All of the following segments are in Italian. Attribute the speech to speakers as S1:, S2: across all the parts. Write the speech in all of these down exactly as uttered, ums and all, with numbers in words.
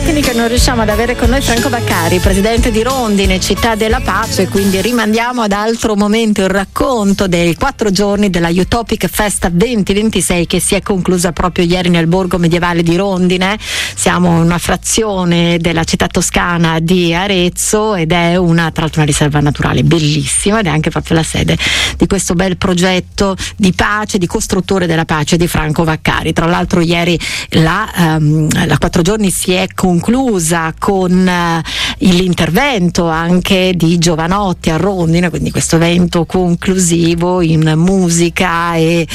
S1: tecnica non riusciamo ad avere con noi Franco Vaccari, presidente di Rondine, Città della Pace, quindi rimandiamo ad altro momento il racconto dei quattro giorni della Utopic Festa venti ventisei che si è conclusa proprio ieri nel borgo medievale di Rondine. Siamo una frazione della città toscana di Arezzo ed è una, tra l'altro, una riserva naturale bellissima ed è anche proprio la sede di questo bel progetto di pace, di costruttore della pace di Franco Vaccari. Tra l'altro ieri la, um, la quattro giorni si è conclusa con uh, l'intervento anche di Giovanotti a Rondine, quindi questo evento conclusivo in musica e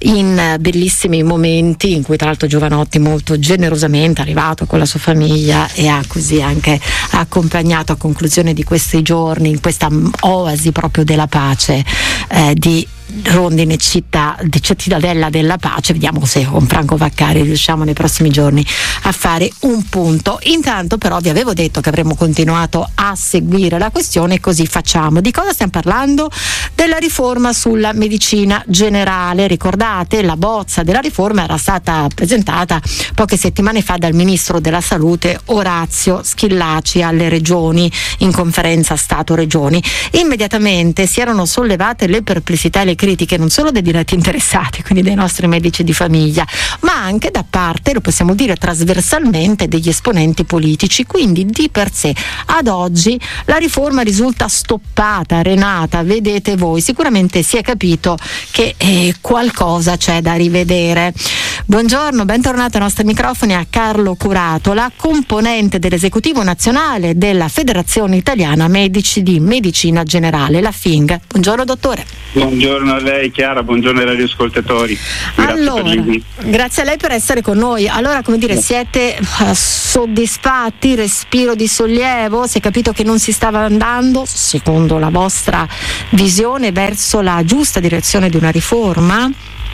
S1: in bellissimi momenti in cui tra l'altro Giovanotti molto generosamente è arrivato con la sua famiglia e ha così anche accompagnato a conclusione di questi giorni in questa oasi proprio della pace eh, di Rondine, città di Cittadella della Pace. Vediamo se con Franco Vaccari riusciamo nei prossimi giorni a fare un punto. Intanto però vi avevo detto che avremmo continuato a seguire la questione e così facciamo. Di cosa stiamo parlando? Della riforma sulla medicina generale. Ricordate, la bozza della riforma era stata presentata poche settimane fa dal ministro della Salute Orazio Schillaci alle regioni in conferenza Stato-Regioni. Immediatamente si erano sollevate le perplessità e le critiche non solo dei diretti interessati, quindi dei nostri medici di famiglia, ma anche da parte, lo possiamo dire trasversalmente, degli esponenti politici. Quindi di per sé ad oggi la riforma risulta stoppata, arenata, vedete voi, sicuramente si è capito che eh, qualcosa c'è da rivedere. Buongiorno, bentornato ai nostri microfoni a Carlo Curatola, componente dell'esecutivo nazionale della Federazione Italiana Medici di Medicina Generale, la F I N G. Buongiorno dottore.
S2: Buongiorno a lei Chiara, buongiorno ai radioascoltatori. Grazie
S1: allora,
S2: per
S1: grazie a lei per essere con noi. Allora, come dire, siete uh, soddisfatti, respiro di sollievo? Si è capito che non si stava andando, secondo la vostra visione, verso la giusta direzione di una riforma?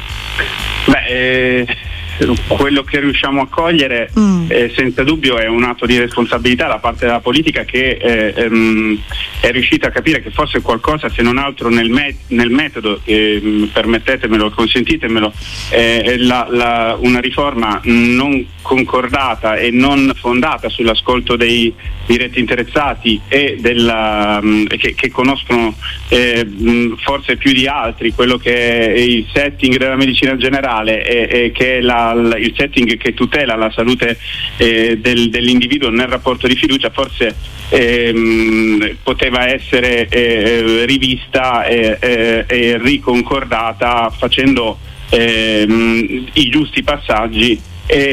S2: Beh, eh, quello che riusciamo a cogliere mm. eh, senza dubbio è un atto di responsabilità da parte della politica che eh, ehm, è riuscita a capire che forse qualcosa, se non altro nel, me- nel metodo, eh, permettetemelo, consentitemelo, eh, la, la, una riforma non concordata e non fondata sull'ascolto dei diretti interessati e della, mh, che, che conoscono eh, mh, forse più di altri quello che è il setting della medicina generale e, e che è la, la, il setting che tutela la salute eh, del, dell'individuo nel rapporto di fiducia, forse ehm, poteva essere eh, rivista e, e, e riconcordata facendo ehm, i giusti passaggi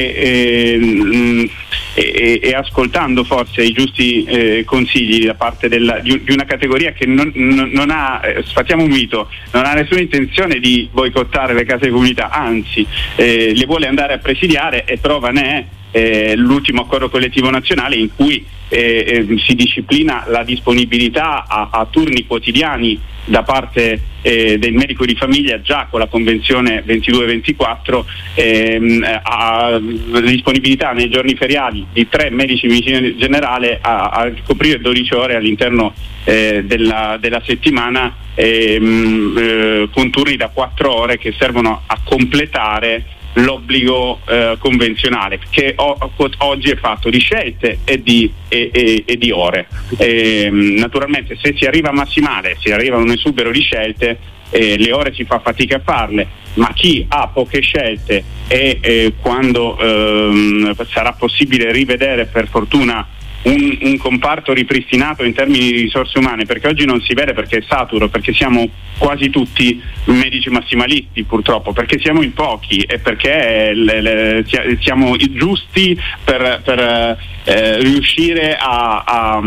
S2: E, e, e, e ascoltando forse i giusti eh, consigli da parte della, di, di una categoria che non, non, non ha, eh, sfatiamo un mito, non ha nessuna intenzione di boicottare le case di comunità, anzi eh, le vuole andare a presidiare, e prova ne è eh, l'ultimo accordo collettivo nazionale in cui eh, eh, si disciplina la disponibilità a, a turni quotidiani da parte eh, del medico di famiglia, già con la convenzione ventidue ventiquattro, ehm, a disponibilità nei giorni feriali di tre medici di medicina generale a, a coprire dodici ore all'interno eh, della, della settimana, ehm, eh, con turni da quattro ore che servono a completare l'obbligo eh, convenzionale, che o, oggi è fatto di scelte e di, e, e, e di ore. E, naturalmente se si arriva a massimale, si arriva a un esubero di scelte, eh, le ore si fa fatica a farle, ma chi ha poche scelte e eh, quando ehm, sarà possibile rivedere per fortuna Un, un comparto ripristinato in termini di risorse umane, perché oggi non si vede, perché è saturo, perché siamo quasi tutti medici massimalisti purtroppo, perché siamo in pochi e perché le, le, siamo giusti per, per eh, riuscire a, a,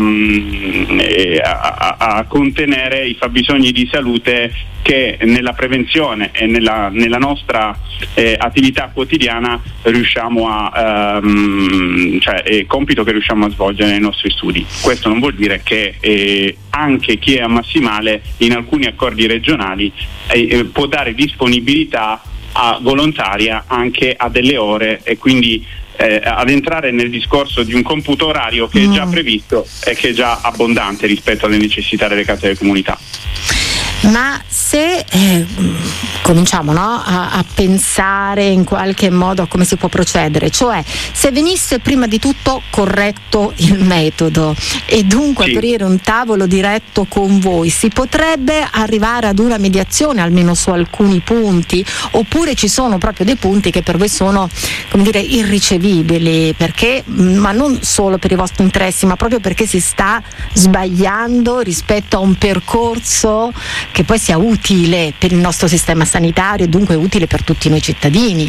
S2: a, a contenere i fabbisogni di salute che nella prevenzione e nella, nella nostra eh, attività quotidiana riusciamo a ehm, cioè è compito che riusciamo a svolgere nei nostri studi. Questo non vuol dire che eh, anche chi è a massimale in alcuni accordi regionali eh, può dare disponibilità a volontaria anche a delle ore, e quindi eh, ad entrare nel discorso di un computo orario che è già previsto e che è già abbondante rispetto alle necessità delle case delle comunità.
S1: Ma se eh, cominciamo no, a, a pensare in qualche modo a come si può procedere, cioè se venisse prima di tutto corretto il metodo e dunque
S2: sì.
S1: aprire un tavolo diretto con voi, si potrebbe arrivare ad una mediazione almeno su alcuni punti, oppure ci sono proprio dei punti che per voi sono, come dire, irricevibili, perché, ma non solo per i vostri interessi, ma proprio perché si sta sbagliando rispetto a un percorso che poi sia utile per il nostro sistema sanitario e dunque utile per tutti noi cittadini?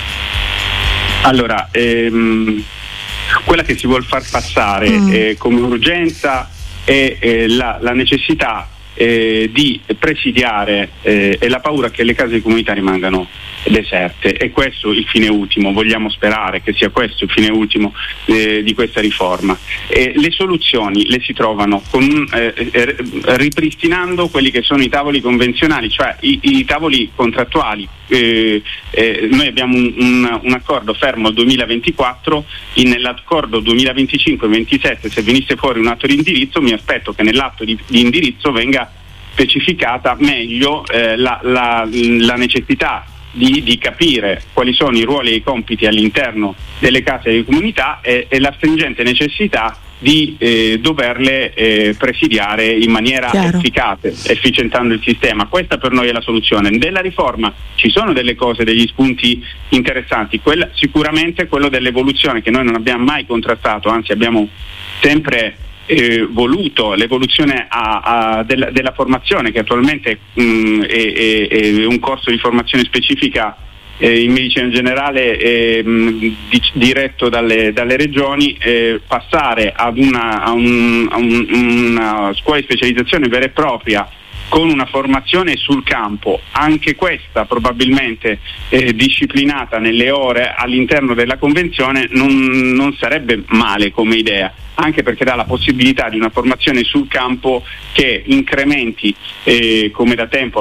S2: Allora, ehm, quella che si vuol far passare mm. eh, come urgenza è eh, la, la necessità eh, di presidiare eh, e la paura che le case di comunità rimangano deserte. E questo il fine ultimo, vogliamo sperare che sia questo il fine ultimo eh, di questa riforma. E le soluzioni le si trovano con, eh, eh, ripristinando quelli che sono i tavoli convenzionali, cioè i, i tavoli contrattuali. Eh, eh, noi abbiamo un, un, un accordo fermo al duemilaventiquattro, in, nell'accordo duemilaventicinque ventisette se venisse fuori un atto di indirizzo mi aspetto che nell'atto di, di indirizzo venga specificata meglio eh, la, la, la necessità Di, di capire quali sono i ruoli e i compiti all'interno delle case di comunità e, e la stringente necessità di eh, doverle eh, presidiare in maniera
S1: Chiaro.
S2: efficace, efficientando il sistema. Questa per noi è la soluzione. Della riforma ci sono delle cose, degli spunti interessanti, Quella, sicuramente quello dell'evoluzione che noi non abbiamo mai contrastato, anzi abbiamo sempre Eh, voluto l'evoluzione a, a della, della formazione, che attualmente mh, è, è, è un corso di formazione specifica eh, in medicina generale eh, mh, di, diretto dalle, dalle regioni, eh, passare ad una, a un, a un, una scuola di specializzazione vera e propria con una formazione sul campo, anche questa probabilmente eh, disciplinata nelle ore all'interno della convenzione, non, non sarebbe male come idea, anche perché dà la possibilità di una formazione sul campo che incrementi, eh, come da tempo